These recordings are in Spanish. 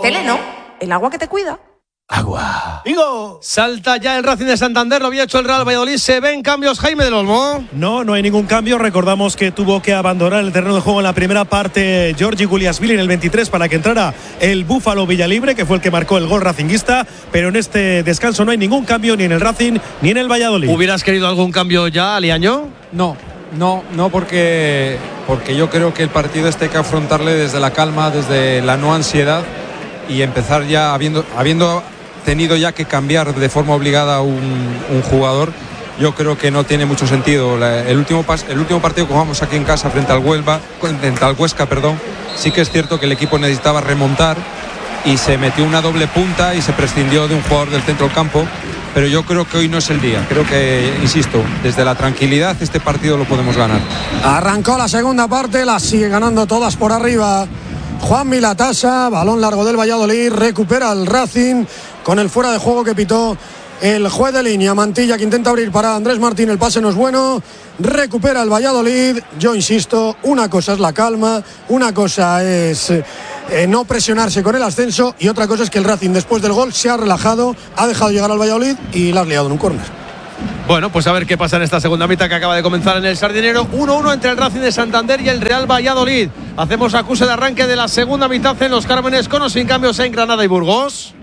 Tele no, el agua que te cuida. Agua. ¡Digo! Salta ya el Racing de Santander, lo había hecho el Real Valladolid. ¿Se ven cambios, Jaime del Olmo? No hay ningún cambio. Recordamos que tuvo que abandonar el terreno de juego en la primera parte Giorgi Guliasvili en el 23 para que entrara el Búfalo Villalibre, que fue el que marcó el gol racinguista. Pero en este descanso no hay ningún cambio ni en el Racing ni en el Valladolid. ¿Hubieras querido algún cambio ya, Aliaño? No, porque yo creo que el partido hay que afrontarle desde la calma, desde la no ansiedad y empezar ya habiendo tenido ya que cambiar de forma obligada un jugador. Yo creo que no tiene mucho sentido. El último partido que jugamos aquí en casa frente al Huesca, sí que es cierto que el equipo necesitaba remontar y se metió una doble punta y se prescindió de un jugador del centro del campo, pero yo creo que hoy no es el día. Creo que, insisto, desde la tranquilidad este partido lo podemos ganar. Arrancó la segunda parte, la sigue ganando todas por arriba Juan Milatasa. Balón largo del Valladolid, recupera el Racing con el fuera de juego que pitó el juez de línea. Mantilla que intenta abrir para Andrés Martín, el pase no es bueno, recupera el Valladolid. Yo insisto, una cosa es la calma, una cosa es no presionarse con el ascenso y otra cosa es que el Racing después del gol se ha relajado, ha dejado llegar al Valladolid y la has liado en un córner. Bueno, pues a ver qué pasa en esta segunda mitad que acaba de comenzar en el Sardinero. 1-1 entre el Racing de Santander y el Real Valladolid. Hacemos acuse de arranque de la segunda mitad en Los Cármenes, con o sin cambios en Granada y Burgos.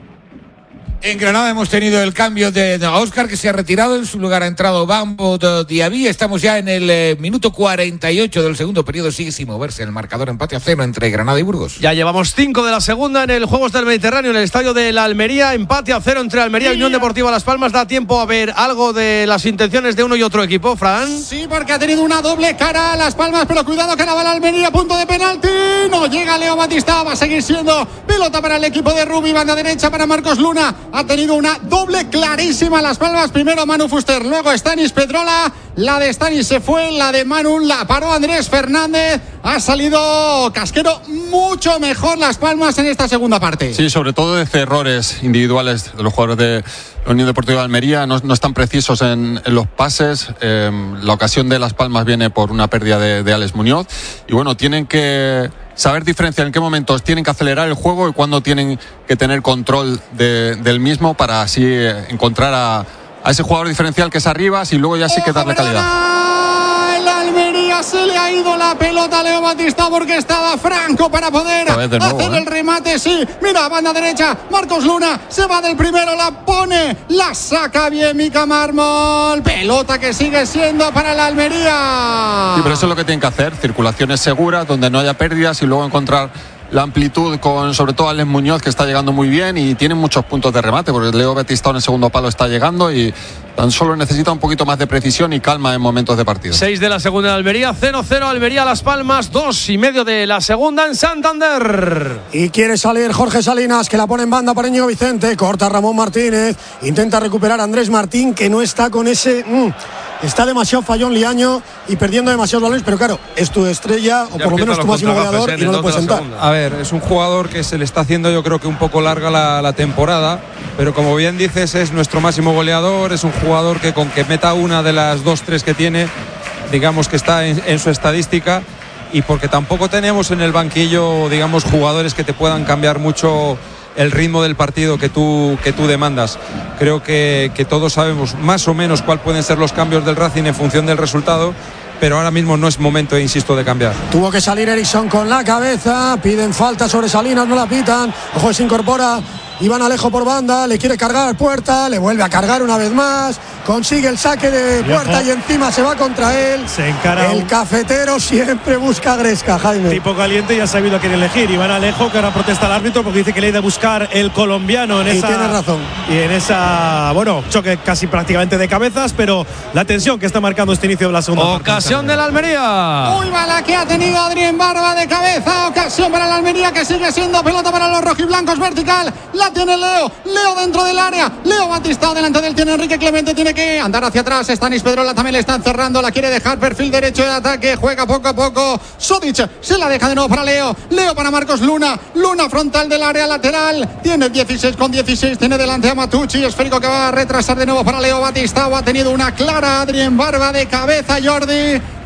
En Granada hemos tenido el cambio de Óscar, que se ha retirado. En su lugar ha entrado Bambo Diaby. Estamos ya en el minuto 48 del segundo periodo. Sigue sin moverse el marcador, empate a 0 entre Granada y Burgos. Ya llevamos 5 de la segunda en el Juegos del Mediterráneo, en el estadio de la Almería. Empate a 0 entre Almería y Unión Deportiva Las Palmas. Da tiempo a ver algo de las intenciones de uno y otro equipo, Fran. Sí, porque ha tenido una doble cara a Las Palmas, pero cuidado que la va la Almería, punto de penalti. No llega Leo Batista, va a seguir siendo pelota para el equipo de Rubi, banda derecha para Marcos Luna. Ha tenido una doble clarísima Las Palmas, primero Manu Fuster, luego Stanis Pedrola. La de Stanis se fue, la de Manu la paró Andrés Fernández. Ha salido casquero, mucho mejor Las Palmas en esta segunda parte. Sí, sobre todo de errores individuales de los jugadores de la Unión Deportiva de Almería. No están precisos en los pases. La ocasión de Las Palmas viene por una pérdida de Alex Muñoz. Y bueno, tienen que saber diferenciar en qué momentos tienen que acelerar el juego y cuándo tienen que tener control del mismo, para así encontrar a ese jugador diferencial que es Arribas y luego ya sí que darle calidad. El Almería se le ha ido la pelota a Leo Batista porque estaba franco para poder hacer el remate. Sí, mira, banda derecha, Marcos Luna se va del primero, la pone, la saca bien Mica Mármol. Pelota que sigue siendo para la Almería. Sí, pero eso es lo que tienen que hacer, circulaciones seguras donde no haya pérdidas y luego encontrar la amplitud con sobre todo Alex Muñoz, que está llegando muy bien y tiene muchos puntos de remate, porque Leo Batista en el segundo palo está llegando y tan solo necesita un poquito más de precisión y calma en momentos de partido. 6 de la segunda en Almería, 0-0 Almería Las Palmas, 2,5 de la segunda en Santander. Y quiere salir Jorge Salinas, que la pone en banda para Íñigo Vicente, corta Ramón Martínez, intenta recuperar a Andrés Martín, que no está con ese... Está demasiado fallón Liaño y perdiendo demasiados balones, pero claro, es tu estrella o por lo menos tu máximo goleador y no lo puedes sentar. A ver, es un jugador que se le está haciendo, yo creo que un poco larga la temporada, pero como bien dices, es nuestro máximo goleador, es un jugador que con que meta una de las 2-3 que tiene, digamos que está en su estadística, y porque tampoco tenemos en el banquillo, digamos, jugadores que te puedan cambiar mucho el ritmo del partido que tú demandas. Creo que todos sabemos más o menos cuáles pueden ser los cambios del Racing en función del resultado, pero ahora mismo no es momento, insisto, de cambiar. Tuvo que salir Eriksson con la cabeza, piden falta sobre Salinas, no la pitan, ojo, se incorpora Iván Alejo por banda, le quiere cargar Puerta, le vuelve a cargar una vez más, consigue el saque de Puerta y encima se va contra él. Se encara el cafetero siempre busca a Gresca, Jaime. Tipo caliente y ha sabido a quién elegir. Iván Alejo, que ahora protesta al árbitro porque dice que le ha ido a buscar el colombiano en esa. Tiene razón. Y en esa, bueno, choque casi prácticamente de cabezas, pero la tensión que está marcando este inicio de la segunda parte. Ocasión de la Almería. Muy mala que ha tenido Adrián Barba de cabeza. Ocasión para la Almería, que sigue siendo pelota para los rojiblancos, vertical. La tiene Leo dentro del área. Leo Batista delante del tiene Enrique Clemente, tiene que andar hacia atrás. Stanis Pedrola también le están cerrando, la quiere dejar perfil derecho de ataque, juega poco a poco. Sodic se la deja de nuevo para Leo para Marcos Luna frontal del área lateral, tiene 16 con 16, tiene delante a Matucci, esférico que va a retrasar de nuevo para Leo Batista. Ha tenido una clara Adrián Barba de cabeza, Jordi,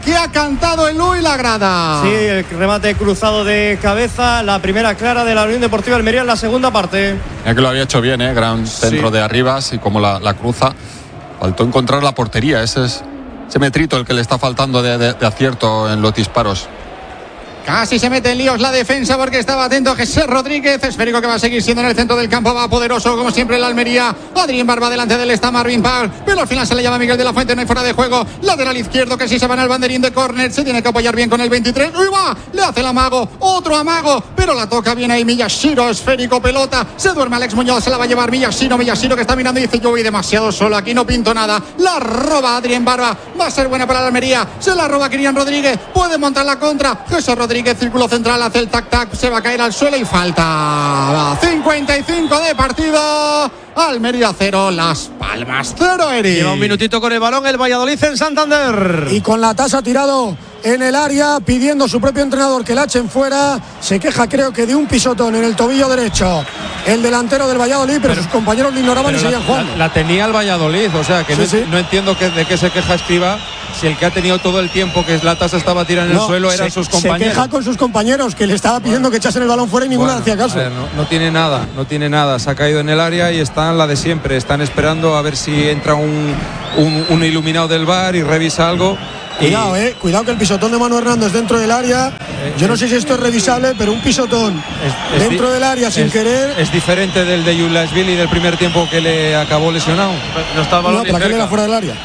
que ha cantado el Luis la grada. Sí, el remate cruzado de cabeza, la primera clara de la Unión Deportiva Almería en la segunda parte. Ya que lo había hecho bien, gran centro de Arribas y como la cruza. Faltó encontrar la portería, ese metrito el que le está faltando de acierto en los disparos. Casi se mete en líos la defensa porque estaba atento Jesús Rodríguez. Esférico que va a seguir siendo en el centro del campo. Va poderoso como siempre la Almería. Adrián Barba delante de él está Marvin Parr. Pero al final se le llama Miguel de la Fuente. No hay fuera de juego. Lateral izquierdo que si se van al banderín de córner. Se tiene que apoyar bien con el 23. ¡Uy, va! Le hace el amago. Otro amago. Pero la toca bien ahí Miyashiro. Esférico, pelota. Se duerme Alex Muñoz. Se la va a llevar Miyashiro que está mirando y dice: yo voy demasiado solo. Aquí no pinto nada. La roba Adrián Barba. Va a ser buena para la Almería. Se la roba Kylian Rodríguez. Puede montar la contra. Jesús Rodríguez, círculo central. Hace el tac-tac, se va a caer al suelo y falta. 55 de partido. Almería 0, Las Palmas 0, Eric. Lleva un minutito con el balón el Valladolid en Santander. Y con la tasa tirado en el área, pidiendo su propio entrenador que la echen fuera. Se queja, creo que de un pisotón en el tobillo derecho el delantero del Valladolid, pero sus compañeros lo ignoraban y seguían jugando. La tenía el Valladolid, o sea que Sí. no entiendo de qué se queja Escribá. Si el que ha tenido todo el tiempo que la tasa estaba tirada en el suelo eran sus compañeros. Se queja con sus compañeros, que le estaba pidiendo que echasen el balón fuera y ninguno le hacía caso. No tiene nada. Se ha caído en el área y están la de siempre. Están esperando a ver si entra un iluminado del VAR y revisa algo. Cuidado que el pisotón de Manu Hernández dentro del área. Yo no sé si esto es revisable, pero un pisotón dentro del área sin querer. Es diferente del de Juliashvili del primer tiempo que le acabó lesionado. No está el balón pero aquel era fuera del área.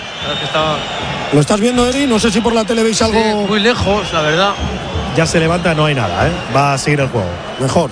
¿Lo estás viendo, Eri? No sé si por la tele veis algo. Sí, muy lejos, la verdad. Ya se levanta, no hay nada, va a seguir el juego. Mejor.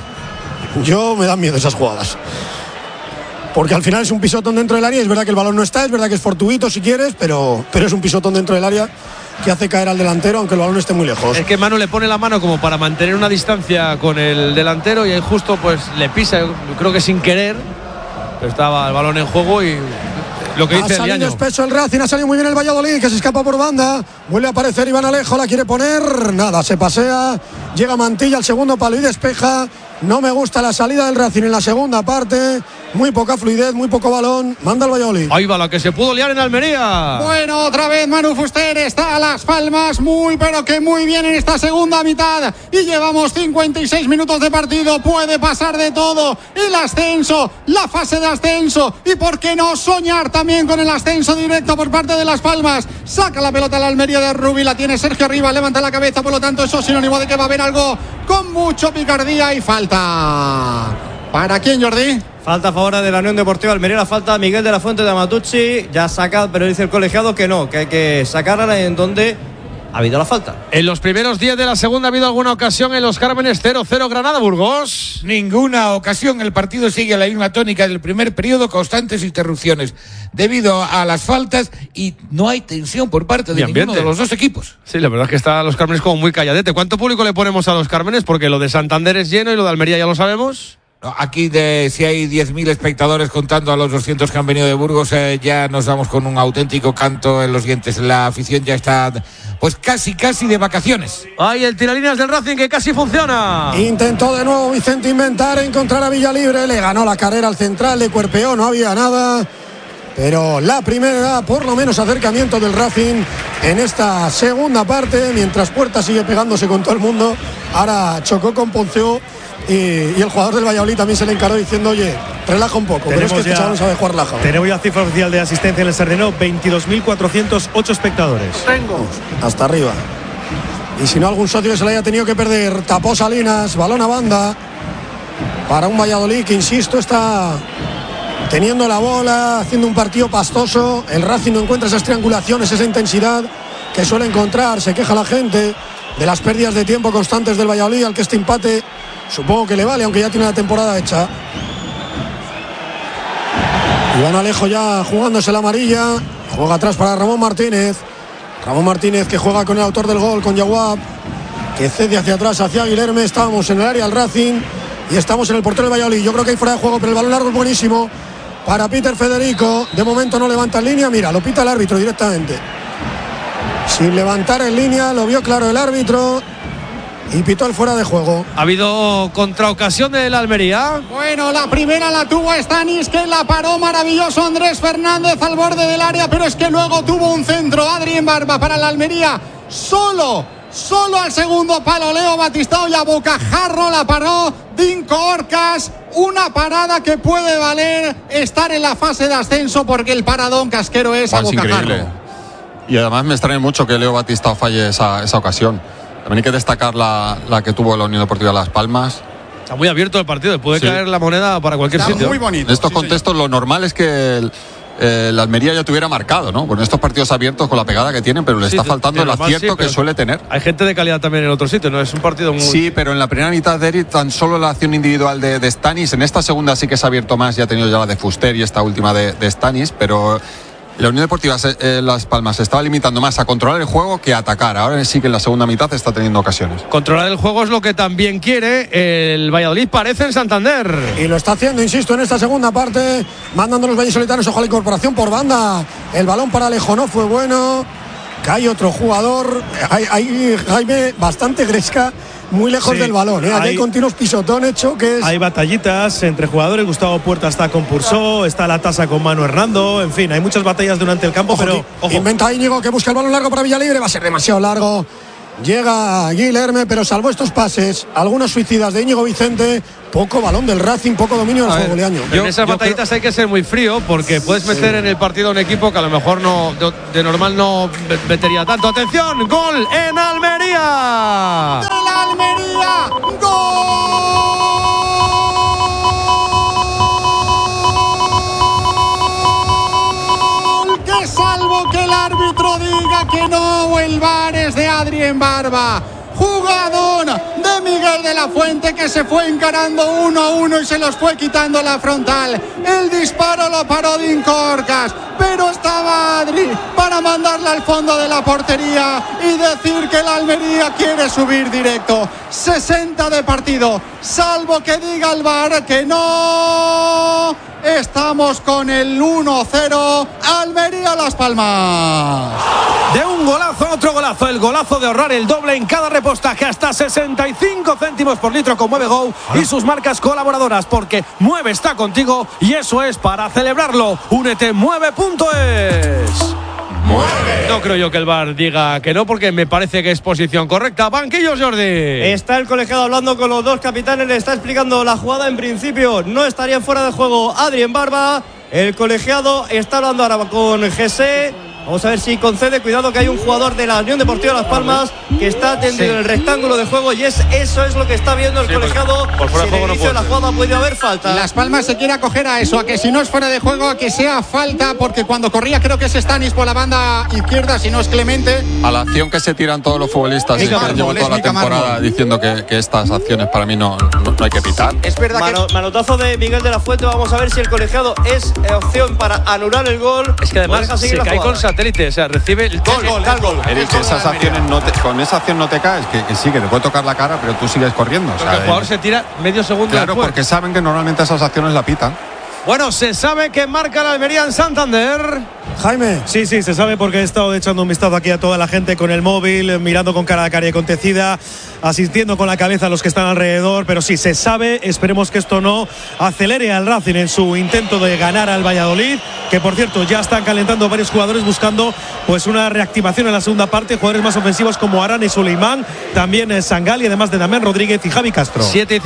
Yo me dan miedo esas jugadas. Porque al final es un pisotón dentro del área. Es verdad que el balón no está, es verdad que es fortuito si quieres, pero es un pisotón dentro del área que hace caer al delantero aunque el balón esté muy lejos. Es que Manu le pone la mano como para mantener una distancia con el delantero y ahí justo pues le pisa, yo creo que sin querer, pero estaba el balón en juego y lo que dice Ha salido Liaño. espeso el Racing, ha salido muy bien el Valladolid, que se escapa por banda. Vuelve a aparecer Iván Alejo, la quiere poner. Nada, se pasea. Llega Mantilla al segundo palo y despeja. No me gusta la salida del Racing en la segunda parte. Muy poca fluidez, muy poco balón. Manda el Valladolid. Ahí va la que se pudo liar en Almería. Bueno, otra vez Manu Fuster está a Las Palmas muy pero que muy bien en esta segunda mitad y llevamos 56 minutos de partido. Puede pasar de todo, el ascenso, la fase de ascenso y por qué no soñar también con el ascenso directo por parte de Las Palmas. Saca la pelota a la Almería de Rubí, la tiene Sergio Rivas, levanta la cabeza, por lo tanto eso es sinónimo de que va a haber algo con mucho picardía y falta. ¿Para quién, Jordi? Falta a favor de la Unión Deportiva Almería, la falta Miguel de la Fuente de Amatucci, ya saca, pero dice el colegiado que no, que hay que sacarla en donde ha habido la falta. En los primeros 10 de la segunda ha habido alguna ocasión en los Cármenes. 0-0 Granada Burgos. Ninguna ocasión, el partido sigue la misma tónica del primer periodo, constantes interrupciones debido a las faltas y no hay tensión por parte de ninguno de los dos equipos. Sí, la verdad es que está los Cármenes como muy calladete. ¿Cuánto público le ponemos a los Cármenes? Porque lo de Santander es lleno y lo de Almería ya lo sabemos. Aquí si hay 10.000 espectadores contando a los 200 que han venido de Burgos, ya nos damos con un auténtico canto en los dientes. La afición ya está pues casi de vacaciones. Ay, el tiralíneas del Racing que casi funciona. Intentó de nuevo Vicente inventar, encontrar a Villalibre, le ganó la carrera al central, le cuerpeó, no había nada. Pero la primera, por lo menos, acercamiento del Racing en esta segunda parte, mientras Puerta sigue pegándose con todo el mundo. Ahora chocó con Ponceo. Y el jugador del Valladolid también se le encaró diciendo: oye, relaja un poco, pero es que este chaval no sabe jugar relaja. Tenemos ya cifra oficial de asistencia en el Sardinero, 22.408 espectadores. Hasta arriba. Y si no, algún socio que se le haya tenido que perder. Tapó Salinas, balón a banda para un Valladolid que, insisto, está teniendo la bola, haciendo un partido pastoso. El Racing no encuentra esas triangulaciones, esa intensidad que suele encontrar. Se queja la gente de las pérdidas de tiempo constantes del Valladolid, al que este empate supongo que le vale, aunque ya tiene la temporada hecha. Iván Alejo ya jugándose la amarilla. Juega atrás para Ramón Martínez. Ramón Martínez que juega con el autor del gol, con Yaguab, que cede hacia atrás, hacia Aguilerme. Estábamos en el área del Racing y estamos en el portero del Valladolid. Yo creo que hay fuera de juego, pero el balón largo es buenísimo para Peter Federico. De momento no levanta en línea. Mira, lo pita el árbitro directamente. Sin levantar en línea, lo vio claro el árbitro y pitó el fuera de juego. Ha habido contraocasión del Almería. Bueno, la primera la tuvo Stanis, que la paró maravilloso Andrés Fernández al borde del área, pero es que luego tuvo un centro Adrián Barba para la Almería Solo al segundo palo Leo Batistao y a bocajarro la paró Dinko Orcas. Una parada que puede valer estar en la fase de ascenso porque el paradón casquero es a bocajarro. Y además me extraña mucho que Leo Batistao falle esa ocasión. También hay que destacar la que tuvo la Unión Deportiva Las Palmas. Está muy abierto el partido, puede caer la moneda para cualquier sitio. Muy bonito. En estos contextos lo normal es que la Almería ya tuviera marcado, ¿no? Con estos partidos abiertos, con la pegada que tienen, pero le está faltando el acierto que suele tener. Hay gente de calidad también en otro sitio, ¿no? Es un partido muy... Sí, pero en la primera mitad de Eric tan solo la acción individual de Stanis. En esta segunda sí que se ha abierto más, ya ha tenido ya la de Fuster y esta última de Stanis, pero la Unión Deportiva Las Palmas se estaba limitando más a controlar el juego que a atacar. Ahora sí que en la segunda mitad está teniendo ocasiones. Controlar el juego es lo que también quiere el Valladolid, parece, en Santander. Y lo está haciendo, insisto, en esta segunda parte, mandando los vallisolitanos. Ojo a la incorporación por banda. El balón para Alejo no fue bueno. Cae otro jugador. Hay Jaime, bastante Gresca, muy lejos del balón. Hay continuos pisotones, choques. Hay batallitas entre jugadores. Gustavo Puerta está con Pulsó, está la tasa con Manu Hernando. En fin, hay muchas batallas durante el campo. Ojo, pero inventa Íñigo, que busca el balón largo para Villalibre. Va a ser demasiado largo. Llega Guilherme, pero salvo estos pases, algunas suicidas de Íñigo Vicente, poco balón del Racing, poco dominio del juego leaño. En esas batallitas hay que ser muy frío, porque puedes meter en el partido a un equipo que a lo mejor de normal no metería tanto. ¡Atención! ¡Gol en Almería! ¡Del Almería! ¡Gol! Que salvo que el árbitro diga que no, el VAR es de Adrien Barba. Jugadón de Miguel de la Fuente, que se fue encarando 1-1 y se los fue quitando la frontal. El disparo lo paró Dinko Orcas, pero estaba Adri para mandarla al fondo de la portería y decir que el Almería quiere subir directo. 60 de partido, salvo que diga el VAR que no. Estamos con el 1-0, Almería Las Palmas. De un golazo, otro golazo, el golazo de ahorrar el doble en cada repostaje, hasta 65 céntimos por litro con Mueve Go y sus marcas colaboradoras, porque Mueve está contigo y eso es para celebrarlo. Únete, mueve.es. No creo yo que el VAR diga que no, porque me parece que es posición correcta. Banquillos, Jordi. Está el colegiado hablando con los dos capitanes, le está explicando la jugada. En principio no estaría fuera de juego Adrien Barba. El colegiado está hablando ahora con Gese. Vamos a ver si concede. Cuidado, que hay un jugador de la Unión Deportiva Las Palmas que está dentro del rectángulo de juego, y eso es lo que está viendo el colegiado. Por fuera de juego no puede. La jugada puede haber falta. Las Palmas se quiere acoger a eso, a que si no es fuera de juego, a que sea falta, porque cuando corría creo que es Stanis por la banda izquierda, si no es Clemente. A la acción que se tiran todos los futbolistas y que llevo toda la temporada diciendo que estas acciones para mí no hay que pitar. Es verdad manotazo de Miguel de la Fuente. Vamos a ver si el colegiado es opción para anular el gol. Es que además se cae con satélite, o sea, recibe el gol. Eric, esas acciones con esa acción no te caes, que sí, que te puede tocar la cara, pero tú sigues corriendo. O sea, el jugador se tira medio segundo claro, después. porque saben que normalmente esas acciones la pitan. Bueno, se sabe que marca la Almería en Santander. Jaime. Sí, se sabe, porque he estado echando un vistazo aquí a toda la gente con el móvil, mirando con cara a cara y acontecida, asistiendo con la cabeza a los que están alrededor, pero sí, se sabe. Esperemos que esto no acelere al Racing en su intento de ganar al Valladolid, que por cierto ya están calentando varios jugadores buscando pues una reactivación en la segunda parte, jugadores más ofensivos como Arana y Suleimán, también Sangali, además de Damián Rodríguez y Javi Castro.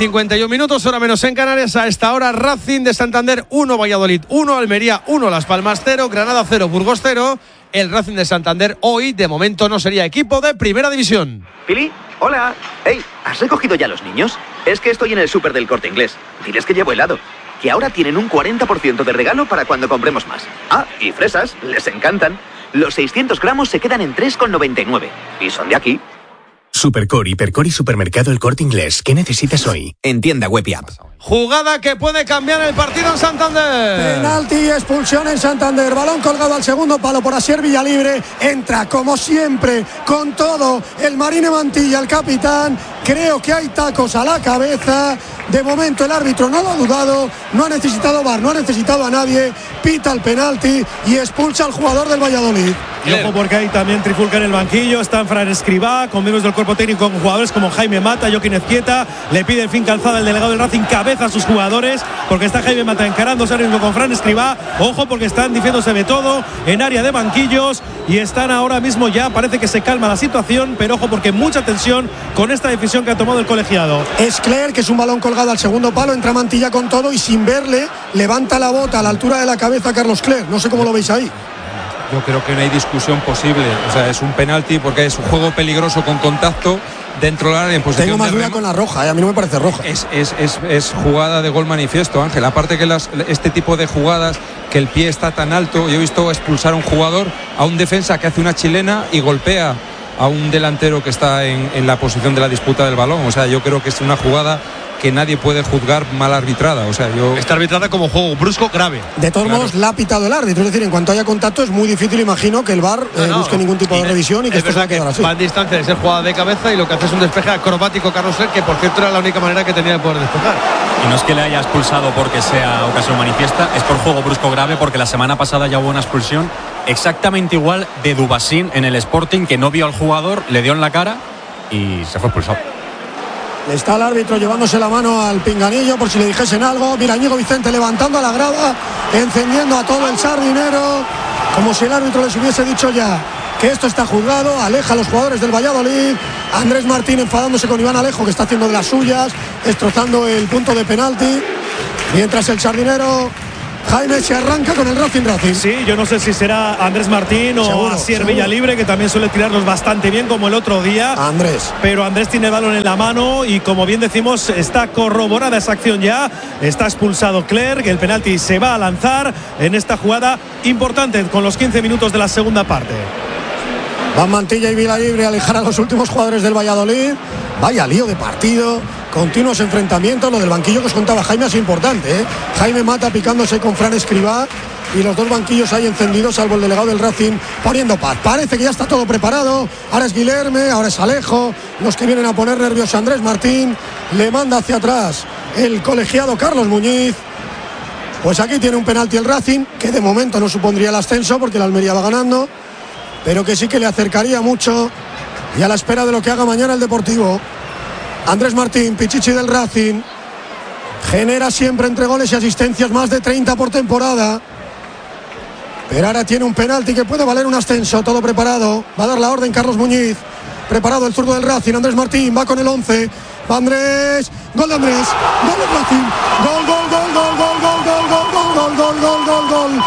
7:51, hora menos en Canarias. A esta hora, Racing de Santander 1, Valladolid 1, Almería 1, Las Palmas 0, Granada 0, Burgos 0. El Racing de Santander hoy de momento no sería equipo de primera división. Pili, hola. Hey, ¿has recogido ya los niños? Es que estoy en el súper del Corte Inglés. Diles que llevo helado, que ahora tienen un 40% de regalo para cuando compremos más. Ah, y fresas, les encantan. Los 600 gramos se quedan en 3,99 y son de aquí. Supercore, Hipercore y Supermercado El Corte Inglés. ¿Qué necesitas hoy? En tienda web y app. Jugada que puede cambiar el partido en Santander. Penalti, expulsión en Santander. Balón colgado al segundo palo por Asier Villalibre. Entra como siempre con todo el Marine Mantilla, el capitán. Creo que hay tacos a la cabeza. De momento el árbitro no lo ha dudado. No ha necesitado VAR, no ha necesitado a nadie. Pita el penalti y expulsa al jugador del Valladolid. Y ojo porque ahí también trifulca en el banquillo. Están Fran Escribá, con miembros del cuerpo técnico, con jugadores como Jaime Mata, Joaquín Ezquieta. Le pide el fin calzada el delegado del Racing, cabeza a sus jugadores, porque está Jaime Mata encarándose ahora mismo con Fran Escribá. Ojo porque están diciéndose de todo en área de banquillos y están ahora mismo ya, parece que se calma la situación, pero ojo porque mucha tensión con esta decisión que ha tomado el colegiado. Es Cler, que es un balón colgado al segundo palo, entra Mantilla con todo y sin verle levanta la bota a la altura de la cabeza a Carlos Cler. No sé cómo lo veis ahí. Yo creo que no hay discusión posible. O sea, es un penalti porque es un juego peligroso con contacto dentro del área en posición. Tengo más duda con la roja, a mí no me parece roja. Es jugada de gol manifiesto, Ángel. Aparte que este tipo de jugadas, que el pie está tan alto, yo he visto expulsar a un jugador, a un defensa que hace una chilena y golpea a un delantero que está en la posición de la disputa del balón. O sea, yo creo que es una jugada que nadie puede juzgar mal arbitrada. O sea, está arbitrada como juego brusco grave. De todos modos, la ha pitado el árbitro. Es decir, en cuanto haya contacto, es muy difícil, imagino, que el VAR busque ningún tipo de revisión y que esto se va a quedar así. Va en distancia de ser jugada de cabeza y lo que hace es un despeje acrobático Carlos Cler, que por cierto era la única manera que tenía de poder despejar. Y no es que le haya expulsado porque sea ocasión manifiesta, es por juego brusco grave, porque la semana pasada ya hubo una expulsión exactamente igual de Dubasín en el Sporting, que no vio al jugador, le dio en la cara y se fue expulsado. Está el árbitro llevándose la mano al pinganillo por si le dijesen algo. Mira, Íñigo Vicente levantando a la grada, encendiendo a todo el Sardinero, como si el árbitro les hubiese dicho ya que esto está juzgado. Aleja a los jugadores del Valladolid. Andrés Martín enfadándose con Iván Alejo, que está haciendo de las suyas, destrozando el punto de penalti, mientras el Sardinero Jaime se arranca con el Racing. Sí, yo no sé si será Andrés Martín o Asier Villalibre, que también suele tirarlos bastante bien como el otro día. Andrés. Pero Andrés tiene el balón en la mano y, como bien decimos, está corroborada esa acción ya. Está expulsado Cler, que el penalti se va a lanzar en esta jugada importante con los 15 minutos de la segunda parte. Van Mantilla y Villalibre a alejar a los últimos jugadores del Valladolid. Vaya lío de partido, continuos enfrentamientos. Lo del banquillo que os contaba Jaime es importante, ¿eh? Jaime Mata picándose con Fran Escribá y los dos banquillos ahí encendidos, salvo el delegado del Racing poniendo paz. Parece que ya está todo preparado. Ahora es Guilherme, ahora es Alejo, los que vienen a poner nervioso a Andrés Martín. Le manda hacia atrás el colegiado Carlos Muñiz. Pues aquí tiene un penalti el Racing, que de momento no supondría el ascenso porque el Almería va ganando, pero que sí que le acercaría mucho, y a la espera de lo que haga mañana el Deportivo. Andrés Martín, Pichichi del Racing, genera siempre entre goles y asistencias más de 30 por temporada, pero ahora tiene un penalti que puede valer un ascenso. Todo preparado, va a dar la orden Carlos Muñiz, preparado el zurdo del Racing. Andrés Martín va con el 11, va Andrés, gol de Andrés, gol del Racing, gol, gol, gol, gol, gol, gol, gol, gol, gol, gol, gol, gol, gol,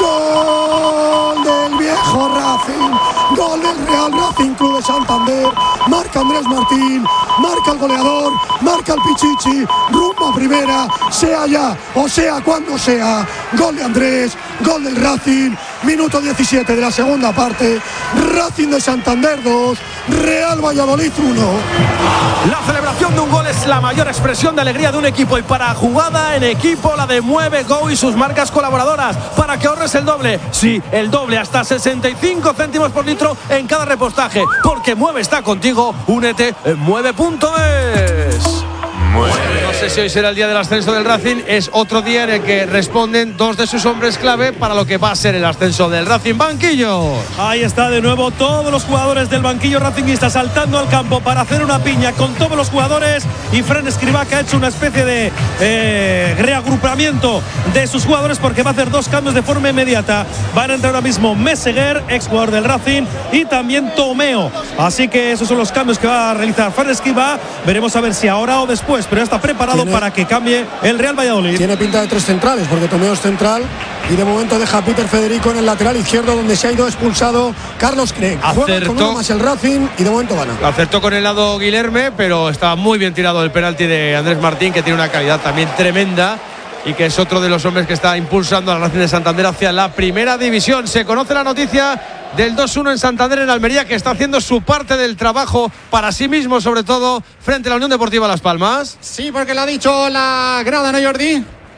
gol del viejo Racing, gol del Real Racing Club de Santander. Marca Andrés Martín, marca el goleador, marca el Pichichi, rumbo a primera, sea ya o sea cuando sea. Gol de Andrés, gol del Racing, minuto 17 de la segunda parte. Racing de Santander 2, Real Valladolid 1. La celebración de un gol es la mayor expresión de alegría de un equipo, y para jugada en equipo la de Mueve Go y sus marcas colaboradoras, para que ahorres el doble, sí, el doble, hasta 65 céntimos por litro en cada repostaje, porque Mueve está contigo. Únete en mueve.es. No sé si hoy será el día del ascenso del Racing. Es otro día en el que responden dos de sus hombres clave para lo que va a ser el ascenso del Racing. Banquillo. Ahí está de nuevo todos los jugadores del banquillo racinguista saltando al campo para hacer una piña con todos los jugadores, y Fran Escribá, que ha hecho una especie de reagrupamiento de sus jugadores, porque va a hacer dos cambios de forma inmediata. Van a entrar ahora mismo Meseguer, ex jugador del Racing, y también Tomeo. Así que esos son los cambios que va a realizar Fran Escribá. Veremos a ver si ahora o después, pero ya está preparado para que cambie el Real Valladolid. Tiene pinta de tres centrales, porque Tomeo es central y de momento deja a Peter Federico en el lateral izquierdo, donde se ha ido expulsado Carlos Craig. Juega con uno más el Racing y de momento gana. Acertó con el lado Guilherme, pero estaba muy bien tirado el penalti de Andrés Martín, que tiene una calidad también tremenda y que es otro de los hombres que está impulsando al Racing de Santander hacia la primera división. Se conoce la noticia del 2-1 en Santander, en Almería, que está haciendo su parte del trabajo para sí mismo, sobre todo frente a la Unión Deportiva Las Palmas. Sí, porque lo ha dicho la grada, ¿no, Jordi?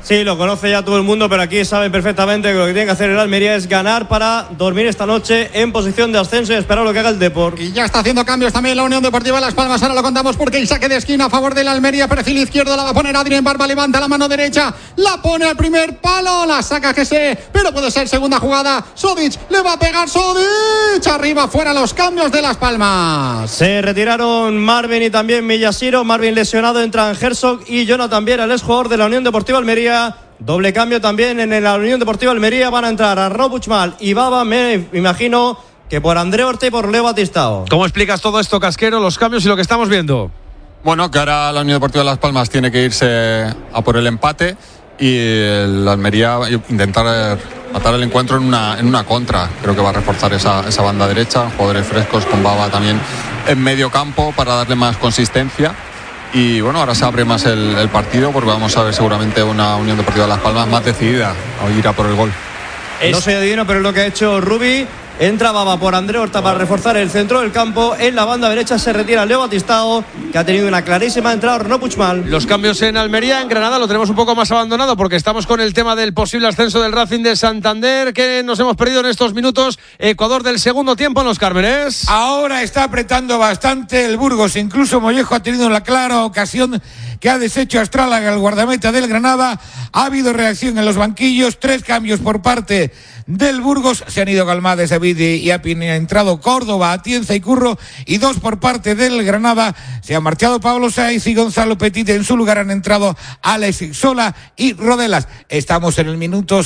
Sí, lo conoce ya todo el mundo, pero aquí saben perfectamente que lo que tiene que hacer el Almería es ganar para dormir esta noche en posición de ascenso y esperar lo que haga el Depor. Y ya está haciendo cambios también la Unión Deportiva Las Palmas. Ahora lo contamos porque el saque de esquina a favor del Almería. Perfil izquierdo la va a poner Adrien Barba. Levanta la mano derecha, la pone al primer palo, la saca Jesse, pero puede ser segunda jugada. Sodic, le va a pegar Sodic. Arriba, fuera los cambios de Las Palmas. Se retiraron Marvin y también Millasiro. Marvin lesionado, entran Herzog y Jonathan Viera, el exjugador de la Unión Deportiva Almería. Doble cambio también en la Unión Deportiva Almería. Van a entrar a Robuchmal y Baba, me imagino que por André Orte y por Leo Batistao. ¿Cómo explicas todo esto, Casquero, los cambios y lo que estamos viendo? Bueno, que ahora la Unión Deportiva Las Palmas tiene que irse a por el empate y el Almería intentar matar el encuentro en una contra. Creo que va a reforzar esa banda derecha, jugadores frescos con Baba también en medio campo para darle más consistencia. Y bueno, ahora se abre más el partido porque vamos a ver seguramente una Unión Deportiva Las Palmas más decidida a ir a por el gol. No soy adivino, pero es lo que ha hecho Rubi. Entra Baba por André Horta para reforzar el centro del campo. En la banda derecha se retira Leo Batistao, que ha tenido una clarísima entrada Renaud Puigmal. Los cambios en Almería, en Granada lo tenemos un poco más abandonado porque estamos con el tema del posible ascenso del Racing de Santander, que nos hemos perdido en estos minutos. Ecuador del segundo tiempo en Los Cármenes. Ahora está apretando bastante el Burgos. Incluso Mollejo ha tenido la clara ocasión que ha deshecho a Astrálaga, el guardameta del Granada. Ha habido reacción en los banquillos. 3 cambios por parte del Burgos. Se han ido Galmades, David y ha entrado Córdoba, Atienza y Curro, y 2 por parte del Granada. Se ha marchado Pablo Saiz y Gonzalo Petit. En su lugar han entrado Alex Sola y Rodelas. Estamos en el minuto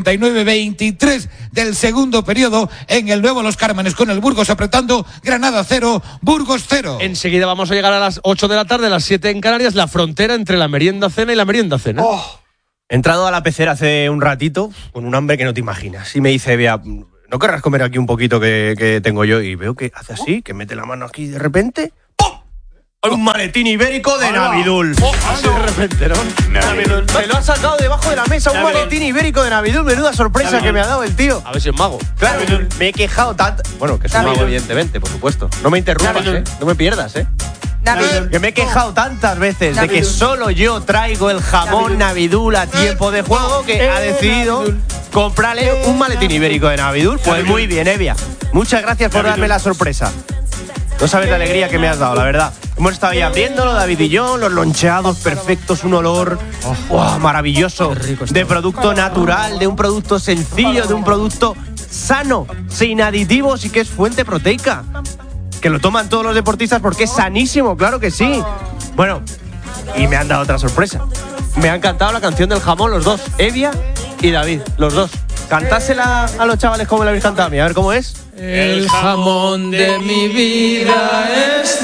69-23 del segundo periodo en el nuevo Los Cármenes, con el Burgos apretando. Granada 0, Burgos 0. Enseguida vamos a llegar a las 8 de la tarde, a las 7 en Canarias, la frontera entre la merienda cena y la merienda cena. He entrado a la pecera hace un ratito con un hambre que no te imaginas. Y me dice, Bea, ¿no querrás comer aquí un poquito que tengo yo? Y veo que hace así, que mete la mano aquí de repente. ¡Pum! Un maletín ibérico de Navidul. Así de repente, ¿no? Navidul. Me lo ha sacado debajo de la mesa, un maletín ibérico de Navidul. Menuda sorpresa que me ha dado el tío. A ver si es mago. Claro, me he quejado tanto. Bueno, que es un mago, evidentemente, por supuesto. No me interrumpas, no me pierdas, Que me he quejado tantas veces de que solo yo traigo el jamón Navidul a tiempo de juego que ha decidido comprarle un maletín ibérico de Navidul. Pues muy bien, Evia. Muchas gracias por darme la sorpresa. No sabes la alegría que me has dado, la verdad. Hemos estado ahí abriéndolo, David y yo, los loncheados perfectos, un olor maravilloso, de producto natural, de un producto sencillo, de un producto sano, sin aditivos y que es fuente proteica. Que lo toman todos los deportistas porque es sanísimo, claro que sí. Bueno, y me han dado otra sorpresa. Me ha encantado la canción del jamón, los dos, Evia y David, los dos. Cantásela a los chavales como la habéis cantado a mí, a ver cómo es. El jamón de mi vida es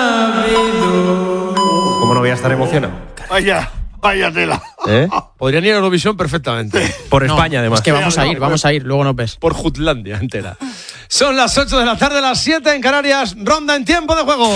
Navidul. ¿Cómo no voy a estar emocionado? Vaya tela. Podrían ir a Eurovisión perfectamente. Por España, además. Es que vamos a ir, luego nos ves. Por Jutlandia entera. Son las 8 de la tarde, las 7 en Canarias. Ronda en tiempo de juego.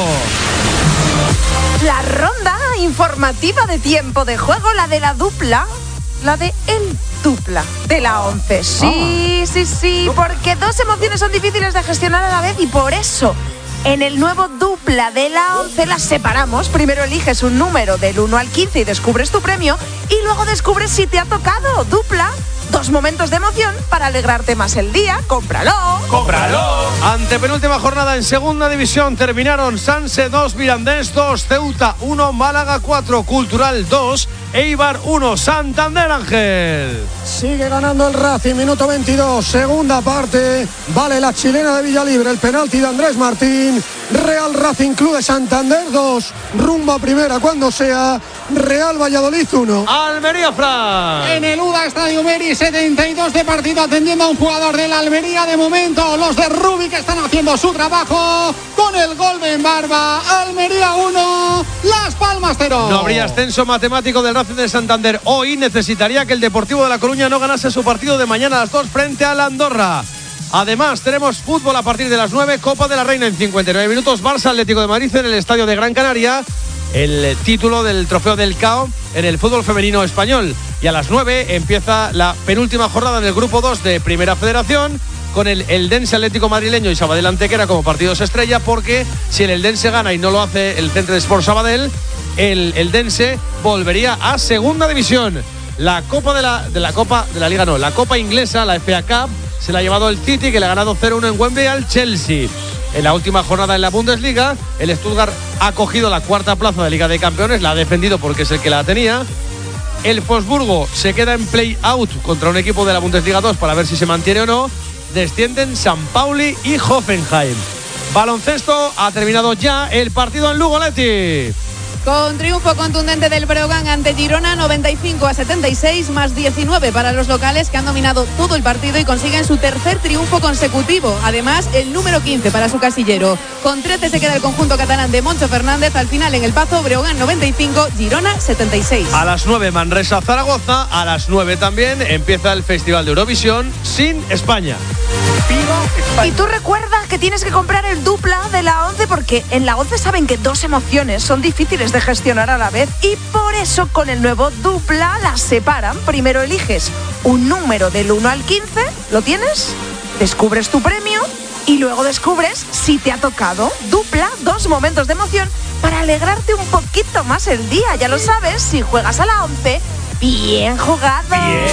La ronda informativa de tiempo de juego, la de la dupla, la de el dupla de la 11. Sí, porque 2 emociones son difíciles de gestionar a la vez y por eso en el nuevo dupla de la 11 las separamos. Primero eliges un número del 1 al 15 y descubres tu premio y luego descubres si te ha tocado dupla. 2 momentos de emoción para alegrarte más el día. ¡Cómpralo! Antepenúltima jornada en segunda división. Terminaron Sanse 2, Mirandés 2, Ceuta 1, Málaga 4, Cultural 2, Eibar 1, Santander, Ángel. Sigue ganando el Racing, minuto 22, segunda parte. Vale la chilena de Villalibre, el penalti de Andrés Martín. Real Racing Club de Santander 2, rumbo a primera cuando sea. Real Valladolid 1. Almería, Fran. En el UDA Estadio Meri, 72 de partido, atendiendo a un jugador de la Almería. De momento, los de Rubi que están haciendo su trabajo con el gol de Barba. Almería 1, Las Palmas 0. No habría ascenso matemático del Racing de Santander. Hoy necesitaría que el Deportivo de La Coruña no ganase su partido de mañana a las 2 frente a la Andorra. Además, tenemos fútbol a partir de las 9, Copa de la Reina en 59 minutos, Barça Atlético de Madrid en el Estadio de Gran Canaria. El título del Trofeo del CAO en el fútbol femenino español. Y a las 9 empieza la penúltima jornada del Grupo 2 de Primera Federación con el Eldense Atlético Madrileño y Sabadell Antequera como partidos estrella, porque si el Eldense gana y no lo hace el Centre de Sport Sabadell, el Eldense volvería a Segunda División. La Copa la Copa Inglesa, la FA Cup, se la ha llevado el City, que le ha ganado 0-1 en Wembley al Chelsea. En la última jornada en la Bundesliga, el Stuttgart ha cogido la cuarta plaza de Liga de Campeones, la ha defendido porque es el que la tenía. El Wolfsburgo se queda en play-out contra un equipo de la Bundesliga 2 para ver si se mantiene o no. Descienden San Pauli y Hoffenheim. Baloncesto, ha terminado ya el partido en Lugo, Leti. Con triunfo contundente del Breogán ante Girona, 95-76, más 19 para los locales, que han dominado todo el partido y consiguen su tercer triunfo consecutivo. Además, el número 15 para su casillero. Con 13 se queda el conjunto catalán de Moncho Fernández. Al final, en el Pazo, Breogán 95, Girona 76. A las 9, Manresa-Zaragoza. A las 9 también empieza el Festival de Eurovisión sin España. Y tú recuerda que tienes que comprar el dupla de la 11, porque en la 11 saben que dos emociones son difíciles de gestionar a la vez, y por eso con el nuevo dupla las separan. Primero eliges un número del 1 al 15, ¿lo tienes? Descubres tu premio y luego descubres si te ha tocado. Dupla, 2 momentos de emoción para alegrarte un poquito más el día. Ya lo sabes, si juegas a la 11, bien jugado.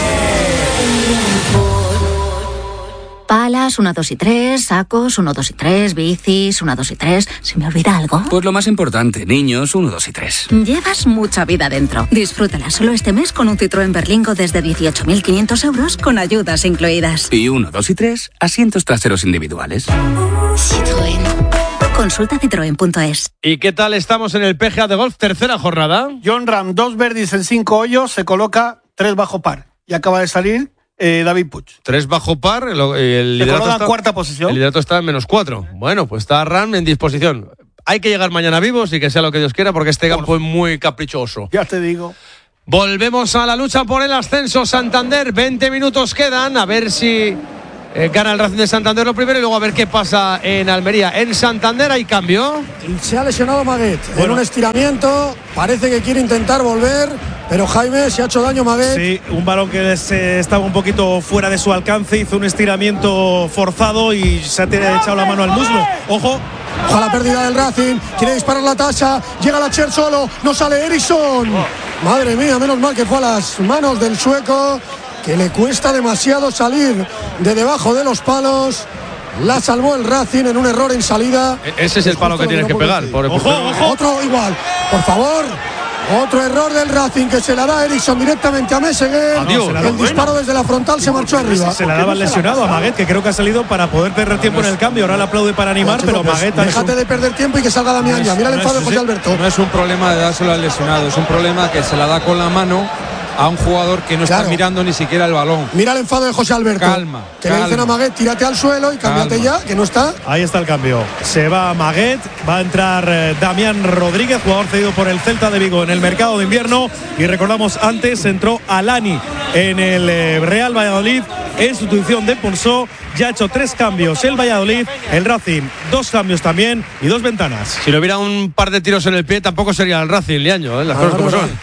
Palas, 1, 2 y 3, sacos, 1, 2 y 3, bicis, 1, 2 y 3. ¿Se me olvida algo? Pues lo más importante, niños, 1, 2 y 3. Llevas mucha vida dentro. Disfrútala solo este mes con un Citroën Berlingo desde 18.500 euros con ayudas incluidas. Y 1, 2 y 3, asientos traseros individuales. Citroën. Consulta citroen.es. ¿Y qué tal estamos en el PGA de golf? Tercera jornada. Jon Rahm, 2 birdies en 5 hoyos, se coloca 3 bajo par. Y acaba de salir David Puig. 3 bajo par, el liderato está, cuarta posición. El liderato está en -4. Bueno, pues está Rahm en disposición. Hay que llegar mañana vivos y que sea lo que Dios quiera, porque este campo es muy caprichoso. Ya te digo. Volvemos a la lucha por el ascenso. Santander, 20 minutos quedan, a ver si gana el Racing de Santander lo primero y luego a ver qué pasa en Almería. En Santander hay cambio. Se ha lesionado Maguet en un estiramiento, parece que quiere intentar volver, pero Jaime, se ha hecho daño Maguet. Sí, un balón que estaba un poquito fuera de su alcance, hizo un estiramiento forzado y se ha echado la mano al muslo. Ojo. Ojo a la pérdida del Racing, quiere disparar la tasa, llega la Cher solo, no sale Eriksson. Madre mía, menos mal que fue a las manos del sueco, que le cuesta demasiado salir de debajo de los palos. La salvó el Racing en un error en salida. Ese es el palo que tienes que pegar. Ojo. Otro igual, por favor. Otro error del Racing, que se la da Eriksson directamente a Meseguer. El disparo desde la frontal se marchó arriba. Se la daba lesionado a Maguet, que creo que ha salido para poder perder tiempo en el cambio. Ahora le aplaude para animar, pero Maguet... Déjate de perder tiempo y que salga Damián ya. Mira el enfado de José Alberto. No es un problema de dárselo al lesionado, es un problema que se la da con la mano a un jugador que no está mirando ni siquiera el balón. Mira el enfado de José Alberto. Calma. Le dicen a Maguet, tírate al suelo y cámbiate ya, que no está. Ahí está el cambio. Se va Maguet, va a entrar Damián Rodríguez, jugador cedido por el Celta de Vigo en el mercado de invierno. Y recordamos, antes entró Alani en el Real Valladolid en sustitución de Ponsó. Ya ha hecho 3 cambios el Valladolid, el Racing 2 cambios también y 2 ventanas. Si no hubiera un par de tiros en el pie, tampoco sería el Racing, Liaño, las cosas como son.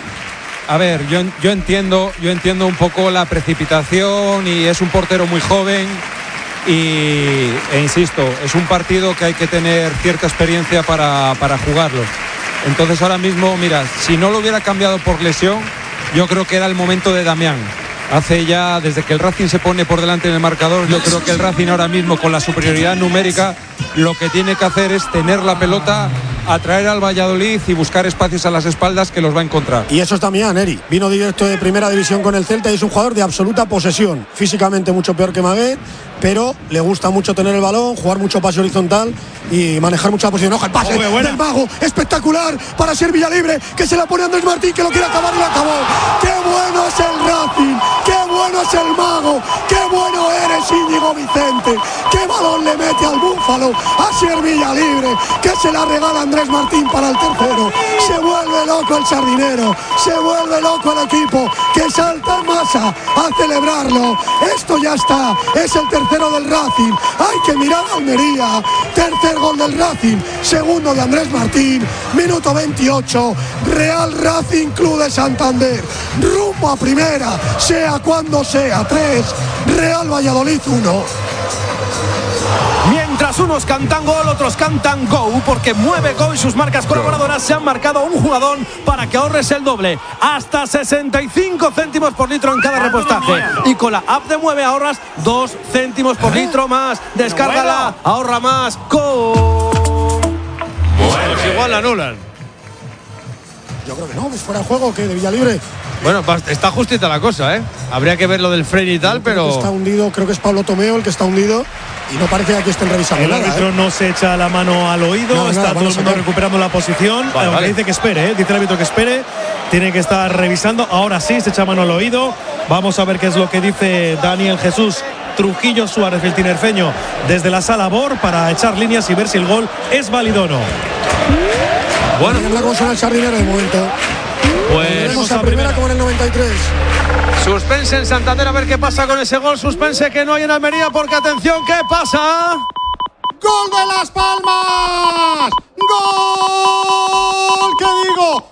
A ver, yo entiendo un poco la precipitación y es un portero muy joven e insisto, es un partido que hay que tener cierta experiencia para jugarlo. Entonces ahora mismo, mira, si no lo hubiera cambiado por lesión, yo creo que era el momento de Damián. Hace ya, desde que el Racing se pone por delante en el marcador, yo creo que el Racing ahora mismo, con la superioridad numérica, lo que tiene que hacer es tener la pelota, atraer al Valladolid y buscar espacios a las espaldas, que los va a encontrar. Y eso es Damián, Eri. Vino directo de primera división con el Celta y es un jugador de absoluta posesión. Físicamente mucho peor que Maguet, pero le gusta mucho tener el balón, jugar mucho pase horizontal y manejar mucha posición. Ojo, el pase del Mago, espectacular para ser Villalibre, que se la pone Andrés Martín, que lo quiere acabar y lo acabó. ¡Qué bueno es el Racing! ¡Qué bueno es el Mago! ¡Qué bueno eres, Íñigo Vicente! ¡Qué balón le mete al Búfalo a ser Villalibre, que se la regala Andrés Martín para el tercero! Se vuelve loco el sardinero, se vuelve loco el equipo, que salta en masa a celebrarlo. Esto ya está, es el tercero del Racing. Hay que mirar a Almería. Tercer gol del Racing, segundo de Andrés Martín, minuto 28. Real Racing Club de Santander, rumbo a primera, sea cuando sea. 3, Real Valladolid 1. Mientras Mientras unos cantan gol, otros cantan go, porque Mueve Go y sus marcas colaboradoras se han marcado un jugadón para que ahorres el doble. Hasta 65 céntimos por litro en cada repostaje. Y con la app de Mueve ahorras 2 céntimos por litro más. Descárgala, ahorra más. Go. Pues igual la anulan. Yo creo que no, es fuera de juego, que de Villalibre. Bueno, está justita la cosa, ¿eh? Habría que ver lo del freno y tal, pero... Está hundido, creo que es Pablo Tomeo el que está hundido y no parece que aquí estén revisando el nada. El árbitro no se echa la mano al oído, está todo el mundo recuperando la posición. Aunque dice que espere, dice el árbitro que espere. Tiene que estar revisando. Ahora sí, se echa mano al oído. Vamos a ver qué es lo que dice Daniel Jesús Trujillo Suárez, el tinerfeño, desde la sala BOR para echar líneas y ver si el gol es válido o no. Bueno, la cosa en el Sardinero de momento. Pues vamos a primera como en el 93. Suspense en Santander, a ver qué pasa con ese gol. Suspense que no hay en Almería, porque atención, ¿qué pasa? ¡Gol de Las Palmas! ¡Gol! ¿Qué digo?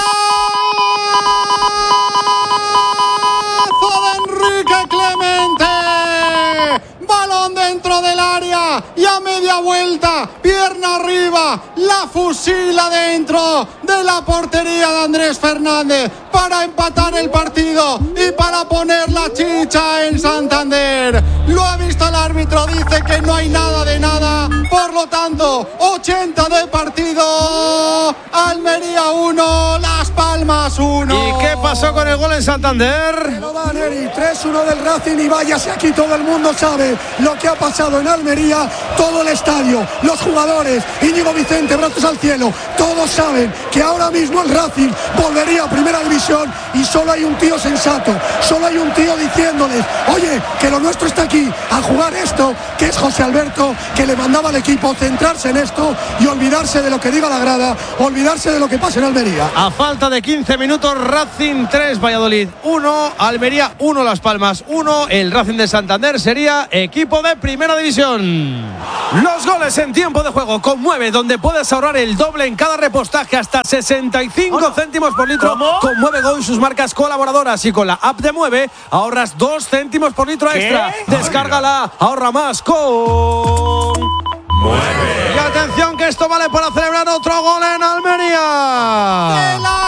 ¡Golazo de Enrique Clemente! Balón dentro del área y a media vuelta, pierna arriba, la fusila dentro de la portería de Andrés Fernández para empatar el partido y para poner la chicha en Santander. Lo ha visto el árbitro, dice que no hay nada de nada, por lo tanto 80 de partido, Almería 1, Las Palmas 1. ¿Y qué pasó con el gol en Santander? Lo dan, Eri, 3-1 del Racing y váyase, aquí todo el mundo sabe lo que ha pasado en Almería, todo el estadio, los jugadores, Íñigo Vicente, brazos al cielo, todos saben que ahora mismo el Racing volvería a primera división y solo hay un tío sensato, solo hay un tío diciéndoles, oye, que lo nuestro está aquí, a jugar esto, que es José Alberto, que le mandaba al equipo centrarse en esto y olvidarse de lo que diga la grada, olvidarse de lo que pasa en Almería. A falta de 15 minutos, Racing 3, Valladolid 1, Almería 1, Las Palmas 1, el Racing de Santander sería equipo de primera división. Los goles en tiempo de juego con Mueve, donde puedes ahorrar el doble en cada repostaje, hasta 65 céntimos por litro. ¿Cómo? Con Mueve Go y sus marcas colaboradoras, y con la app de Mueve ahorras 2 céntimos por litro extra. Descárgala, ahorra más con Mueve. Y atención, que esto vale para celebrar otro gol en Almería.